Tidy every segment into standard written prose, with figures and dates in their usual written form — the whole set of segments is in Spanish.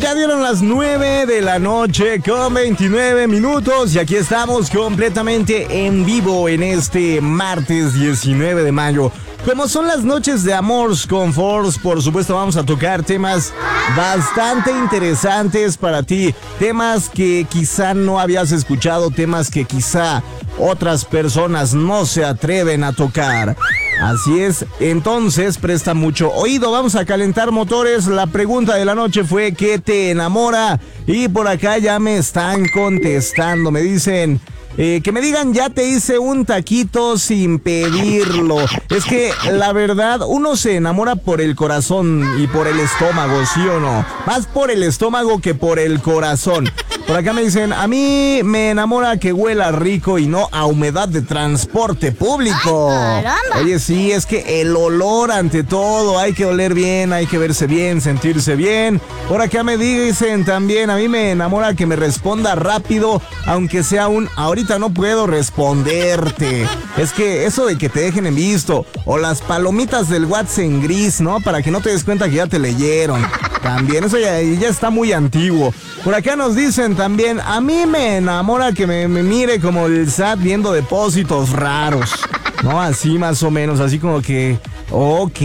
Ya dieron las 9 de la noche con 29 minutos y aquí estamos completamente en vivo en este martes 19 de mayo. Como son las noches de Amors con Force, por supuesto vamos a tocar temas bastante interesantes para ti. Temas que quizá no habías escuchado, temas que quizá otras personas no se atreven a tocar. Así es, entonces presta mucho oído, vamos a calentar motores. La pregunta de la noche fue ¿qué te enamora? Y por acá ya me están contestando, me dicen... que me digan, ya te hice un taquito sin pedirlo. Es que la verdad, uno se enamora por el corazón y por el estómago, ¿sí o no? Más por el estómago que por el corazón. Por acá me dicen, a mí me enamora que huela rico y no a humedad de transporte público. Ay, oye, sí, es que el olor ante todo, hay que oler bien, hay que verse bien, sentirse bien. Por acá me dicen también, a mí me enamora que me responda rápido, aunque sea un ahorita no puedo responderte. Es que eso de que te dejen en visto, o las palomitas del WhatsApp en gris, ¿no? Para que no te des cuenta que ya te leyeron. También, eso ya está muy antiguo. Por acá nos dicen también, a mí me enamora que me mire como el SAT viendo depósitos raros. No, así más o menos, así como que... Ok,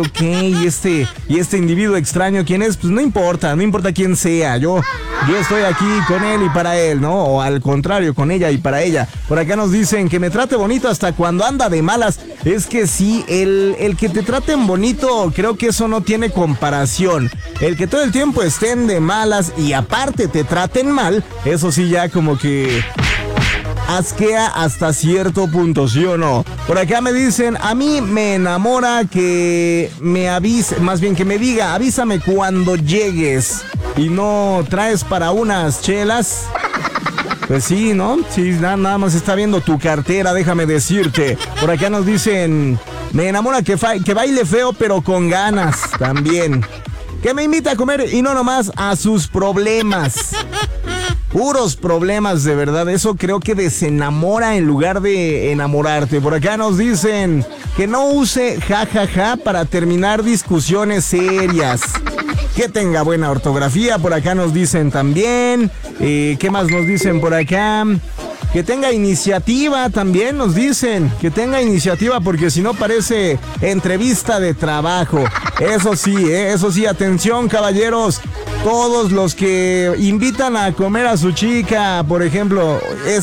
y este individuo extraño, ¿quién es? Pues no importa quién sea, yo estoy aquí con él y para él, ¿no? O al contrario, con ella y para ella. Por acá nos dicen que me trate bonito hasta cuando anda de malas. Es que sí, el que te traten bonito, creo que eso no tiene comparación. El que todo el tiempo estén de malas y aparte te traten mal, eso sí ya como que... asquea hasta cierto punto, ¿sí o no? Por acá me dicen, a mí me enamora que me avise, más bien que me diga, avísame cuando llegues y no traes para unas chelas. Pues sí, ¿no? Sí, nada más está viendo tu cartera, déjame decirte. Por acá nos dicen, me enamora que baile feo pero con ganas también. Que me invite a comer y no nomás a sus problemas. Puros problemas, de verdad. Eso creo que desenamora en lugar de enamorarte. Por acá nos dicen que no use jajaja para terminar discusiones serias. Que tenga buena ortografía. Por acá nos dicen también. ¿Qué más nos dicen por acá? Que tenga iniciativa también nos dicen. Que tenga iniciativa porque si no parece entrevista de trabajo. Eso sí, atención caballeros. Todos los que invitan a comer a su chica, por ejemplo,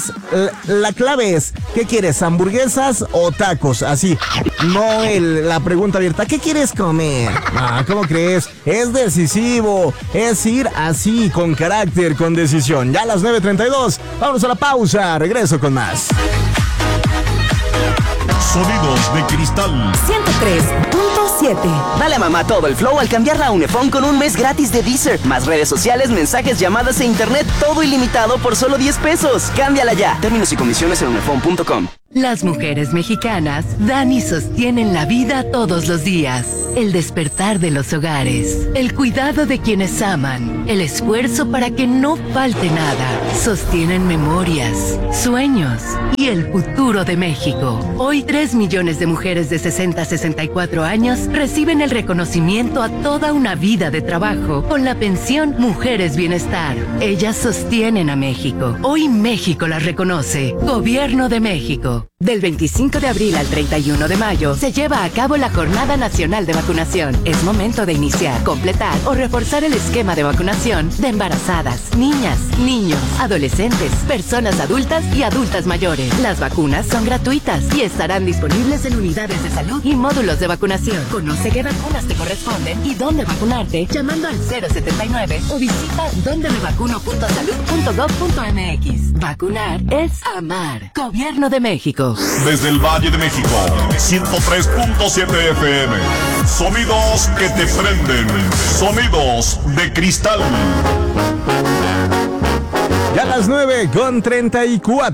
la clave es, ¿qué quieres? ¿Hamburguesas o tacos? Así, no la pregunta abierta, ¿qué quieres comer? Ah, ¿cómo crees? Es decisivo, es ir así, con carácter, con decisión. Ya a las 9:32, vámonos a la pausa, regreso con más. Sonidos de Cristal 103.7. Dale a mamá todo el flow al cambiarla a Unifón con un mes gratis de Deezer. Más redes sociales, mensajes, llamadas e internet, todo ilimitado por solo 10 pesos. Cámbiala ya. Términos y condiciones en unifón.com. Las mujeres mexicanas dan y sostienen la vida todos los días. El despertar de los hogares, el cuidado de quienes aman, el esfuerzo para que no falte nada. Sostienen memorias, sueños y el futuro de México. Hoy 3 millones de mujeres de 60 a 64 años reciben el reconocimiento a toda una vida de trabajo con la pensión Mujeres Bienestar. Ellas sostienen a México. Hoy México las reconoce. Gobierno de México. Del 25 de abril al 31 de mayo se lleva a cabo la Jornada Nacional de Vacunación. Es momento de iniciar, completar o reforzar el esquema de vacunación de embarazadas, niñas, niños, adolescentes, personas adultas y adultas mayores. Las vacunas son gratuitas y estarán disponibles en unidades de salud y módulos de vacunación. Conoce qué vacunas te corresponden y dónde vacunarte llamando al 079 o visita dondemevacuno.salud.gov.mx. Vacunar es amar. Gobierno de México. Desde el Valle de México 103.7 FM. Sonidos que te prenden. Sonidos de Cristal. Ya a las 9:34.